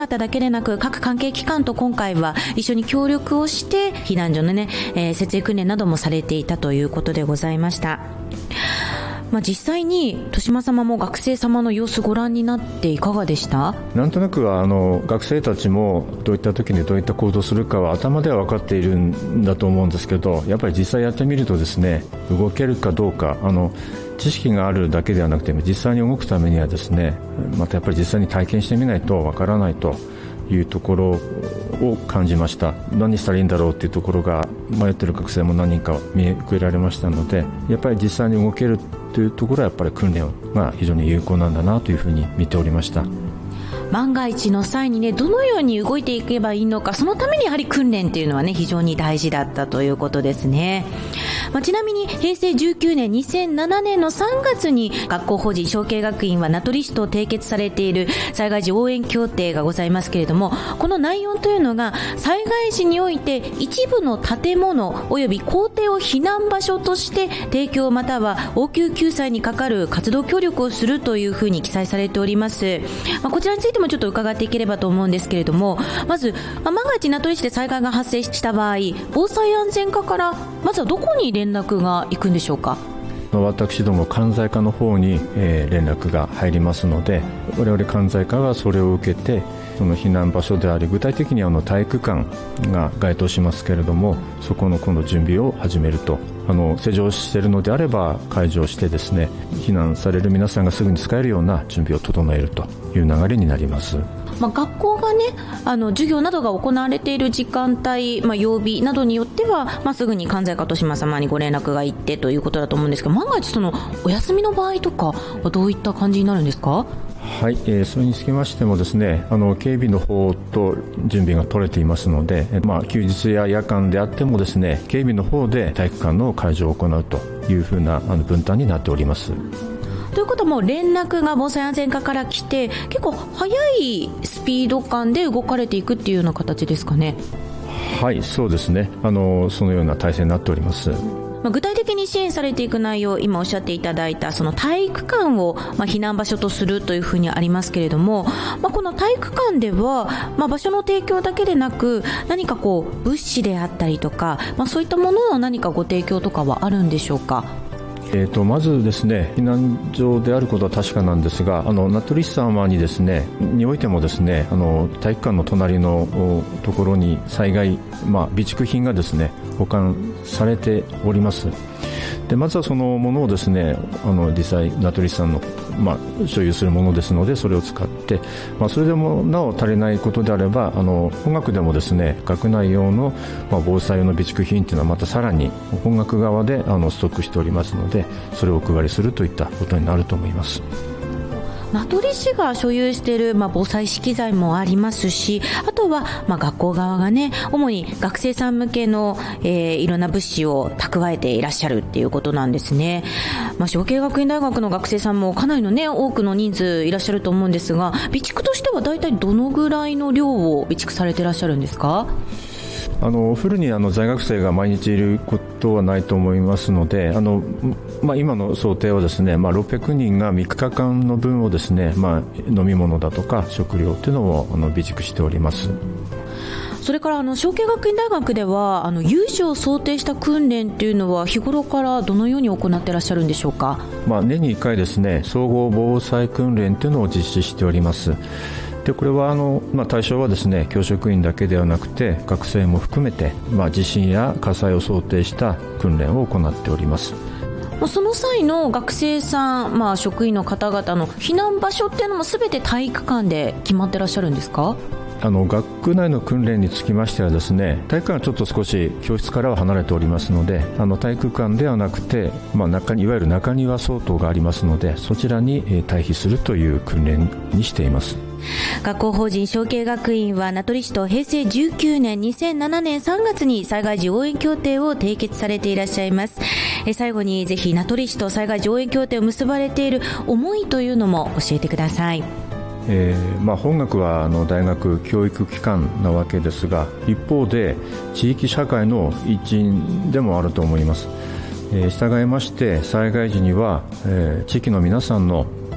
方だけでなく各関係機関と今回は一緒に協力をして避難所の設営訓練などもされていたということでございました。実際に豊島様も学生様の様子ご覧になっていかがでした？ なんとなくは学生たちもどういった時にどういった行動するかは頭では分かっているんだと思うんですけど、やっぱり実際やってみるとですね、動けるかどうか知識があるだけではなくて実際に動くためにはですね、またやっぱり実際に体験してみないと分からないというところを感じました。何したらいいんだろうというところが迷っている学生も何人か見受けられましたので、やっぱり実際に動けるというところはやっぱり訓練が非常に有効なんだなというふうに見ておりました。 万が一の際にどのように動いていけばいいのか、そのためにやはり訓練というのは非常に大事だったということですね。ちなみに平成19年2007年の3月に学校法人承継学院は名取市と締結されている災害時応援協定がございますけれども、この内容というのが災害時において一部の建物及び校庭を避難場所として提供または応急救済にかかる活動協力をするというふうに記載されております。こちらについてもちょっと伺っていければと思うんですけれども、まず万が一名取市で災害が発生した場合、防災安全課からまずはどこに連絡が行くんでしょうか？ 私ども関西課の方に、連絡が入りますので、我々関西課がそれを受けてその避難場所であり、具体的に体育館が該当しますけれども、そこの今度準備を始めると、施錠しているのであれば解除してですね、避難される皆さんがすぐに使えるような準備を整えるという流れになります。 学校が授業などが行われている時間帯、曜日などによっては、すぐに関西課豊島様にご連絡が行ってということだと思うんですけど、万が一お休みの場合とかはどういった感じになるんですか？ はい、それにつきましてもですね、警備の方と準備が取れていますので、休日や夜間であってもですね、警備の方で体育館の解除を行うというふうな分担になっております。 ということはもう連絡が防災安全課から来て、結構速いスピード感で動かれていくっていうような形ですかね？ はい、そうですね、そのような体制になっております。 具体的に支援されていく内容、今おっしゃっていただいたその体育館を避難場所とするというふうにありますけれども、この体育館では場所の提供だけでなく、何か物資であったりとか、そういったものの何かご提供とかはあるんでしょうか？ まずですね、避難所であることは確かなんですが、名取市様にですね、においてもですね、体育館の隣のところに災害、備蓄品がですね、保管されております。で、まずはそのものをですね、実際名取市さんの所有するものですので、それを使って、それでもなお足りないことであれば、本学でもですね、学内用の、防災用の備蓄品というのはまたさらに本学側でストックしておりますので、それをお配りするといったことになると思います。 名取市が所有している、防災資材もありますし、あとは、学校側が主に学生さん向けの、いろんな物資を蓄えていらっしゃるっていうことなんですね。承継学院大学の学生さんもかなりの多くの人数いらっしゃると思うんですが、備蓄としては大体どのぐらいの量を備蓄されていらっしゃるんですか？ フルに在学生が毎日いることはないと思いますので、今の想定はですね、600人が3日間の分をですね、飲み物だとか食料というのを備蓄しております。 それから承継学院大学では有事を想定した訓練というのは日頃からどのように行っていらっしゃるんでしょうか？ 年に1回ですね、総合防災訓練というのを実施しております。で、これは対象はですね、教職員だけではなくて学生も含めて、地震や火災を想定した訓練を行っております。 その際の学生さん、職員の方々の避難場所っていうのも全て体育館で決まってらっしゃるんですか？ 学内の訓練につきましてはですね、体育館はちょっと少し教室からは離れておりますので、体育館ではなくて、いわゆる中庭相当がありますので、そちらに退避するという訓練にしています。 学校法人承継学院は名取市と平成19年2007年3月に災害時応援協定を締結されていらっしゃいます。最後にぜひ名取市と災害時応援協定を結ばれている思いというのも教えてください。 本学は大学教育機関なわけですが、一方で地域社会の一員でもあると思います。従いまして災害時には、地域の皆さんの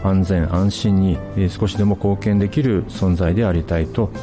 安全安心に少しでも貢献できる存在でありたいと